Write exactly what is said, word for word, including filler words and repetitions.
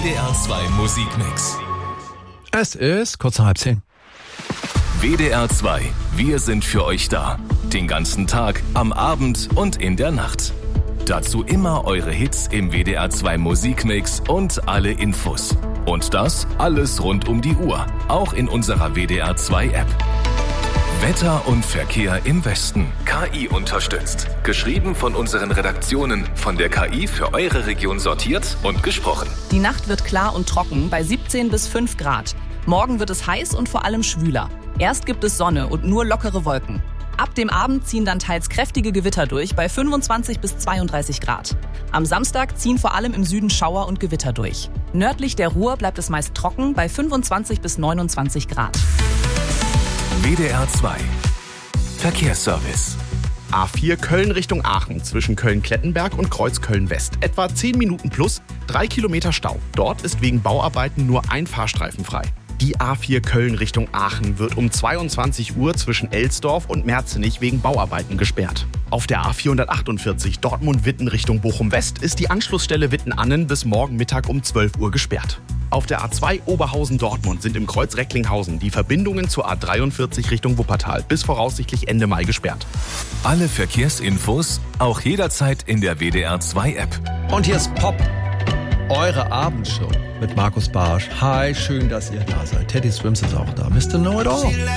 D R zwei Musikmix. Es ist kurz nach halb zehn. W D R zwei, wir sind für euch da. Den ganzen Tag, am Abend und in der Nacht. Dazu immer eure Hits im W D R zwei Musikmix und alle Infos. Und das alles rund um die Uhr, auch in unserer W D R zwei App. Wetter und Verkehr im Westen. K I unterstützt. Geschrieben von unseren Redaktionen, von der K I für eure Region sortiert und gesprochen. Die Nacht wird klar und trocken bei siebzehn bis fünf Grad. Morgen wird es heiß und vor allem schwüler. Erst gibt es Sonne und nur lockere Wolken. Ab dem Abend ziehen dann teils kräftige Gewitter durch bei fünfundzwanzig bis zweiunddreißig Grad. Am Samstag ziehen vor allem im Süden Schauer und Gewitter durch. Nördlich der Ruhr bleibt es meist trocken bei fünfundzwanzig bis neunundzwanzig Grad. W D R zwei Verkehrsservice. A vier Köln Richtung Aachen zwischen Köln-Klettenberg und Kreuz Köln-West. Etwa zehn Minuten plus, drei Kilometer Stau. Dort ist wegen Bauarbeiten nur ein Fahrstreifen frei. Die A vier Köln Richtung Aachen wird um zweiundzwanzig Uhr zwischen Elsdorf und Merzenich wegen Bauarbeiten gesperrt. Auf der A vierhundertachtundvierzig Dortmund-Witten Richtung Bochum-West ist die Anschlussstelle Witten-Annen bis morgen Mittag um zwölf Uhr gesperrt. Auf der A zwei Oberhausen-Dortmund sind im Kreuz Recklinghausen die Verbindungen zur A dreiundvierzig Richtung Wuppertal bis voraussichtlich Ende Mai gesperrt. Alle Verkehrsinfos auch jederzeit in der W D R zwei App. Und hier ist Pop, eure Abendshow mit Markus Barsch. Hi, schön, dass ihr da seid. Teddy Swims ist auch da. Mister Know It All.